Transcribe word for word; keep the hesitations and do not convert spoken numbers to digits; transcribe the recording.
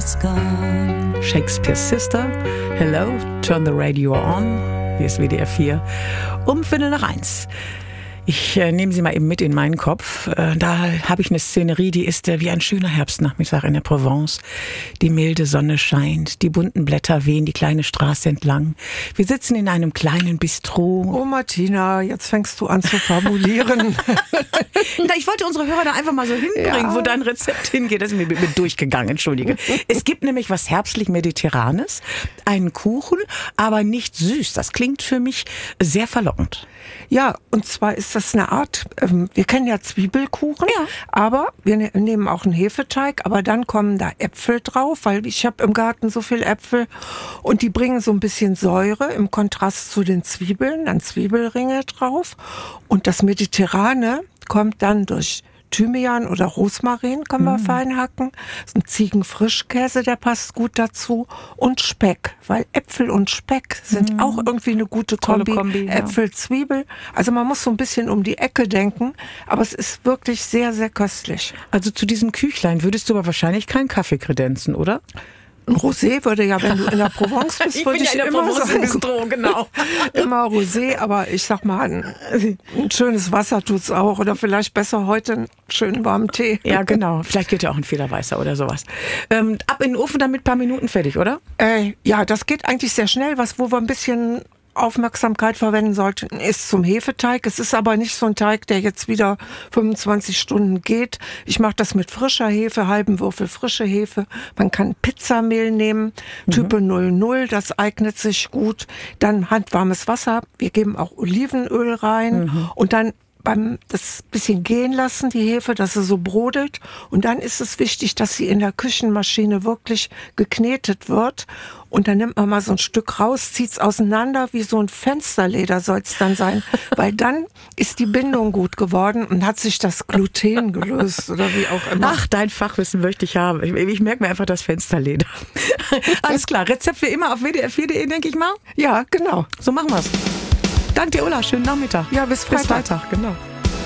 it's gone. Shakespeare's Sister, Hello, Turn the Radio On. Hier ist W D R vier um Viertel nach eins. Ich äh, nehme Sie mal eben mit in meinen Kopf. Äh, da habe ich eine Szenerie, die ist äh, wie ein schöner Herbstnachmittag in der Provence. Die milde Sonne scheint, die bunten Blätter wehen die kleine Straße entlang. Wir sitzen in einem kleinen Bistro. Oh Martina, jetzt fängst du an zu fabulieren. Na, ich wollte unsere Hörer da einfach mal so hinbringen, Ja. wo dein Rezept hingeht. Das ist mir mit durchgegangen, entschuldige. Es gibt nämlich was herbstlich-mediterranes, einen Kuchen, aber nicht süß. Das klingt für mich sehr verlockend. Ja, und zwar ist das eine Art, ähm, wir kennen ja Zwiebelkuchen, Ja. aber wir ne- nehmen auch einen Hefeteig, aber dann kommen da Äpfel drauf, weil ich habe im Garten so viel Äpfel und die bringen so ein bisschen Säure im Kontrast zu den Zwiebeln, dann Zwiebelringe drauf und das Mediterrane kommt dann durch Thymian oder Rosmarin können wir fein hacken. Das ist ein Ziegenfrischkäse, der passt gut dazu. Und Speck, weil Äpfel und Speck sind auch irgendwie eine gute Tolle Kombi. Kombi, ja. Äpfel, Zwiebel. Also man muss so ein bisschen um die Ecke denken, aber es ist wirklich sehr, sehr köstlich. Also zu diesem Küchlein würdest du aber wahrscheinlich keinen Kaffee kredenzen, oder? Ein Rosé würde ja, wenn du in der Provence bist, würde ich, immer sagen, Bistro, genau. immer Rosé, aber ich sag mal, ein, ein schönes Wasser tut's auch oder vielleicht besser heute einen schönen warmen Tee. Ja, genau. Vielleicht geht ja auch ein Federweißer oder sowas. Ähm, ab in den Ofen, dann mit ein paar Minuten fertig, oder? Äh, ja, das geht eigentlich sehr schnell. Was, wo wir ein bisschen Aufmerksamkeit verwenden sollten, ist zum Hefeteig. Es ist aber nicht so ein Teig, der jetzt wieder fünfundzwanzig Stunden geht. Ich mache das mit frischer Hefe, halben Würfel frische Hefe. Man kann Pizzamehl nehmen, Type null null, das eignet sich gut. Dann handwarmes Wasser. Wir geben auch Olivenöl rein und dann beim das bisschen gehen lassen, die Hefe, dass sie so brodelt. Und dann ist es wichtig, dass sie in der Küchenmaschine wirklich geknetet wird. Und dann nimmt man mal so ein Stück raus, zieht's auseinander, wie so ein Fensterleder soll's dann sein. Weil dann ist die Bindung gut geworden und hat sich das Gluten gelöst oder wie auch immer. Ach, dein Fachwissen möchte ich haben. Ich, ich merke mir einfach das Fensterleder. Alles klar, Rezept wie immer auf w d r vier punkt d e, denke ich mal. Ja, genau. So machen wir's. Danke dir, Ulla. Schönen Nachmittag. Ja, bis Bis Freitag. Freitag, genau.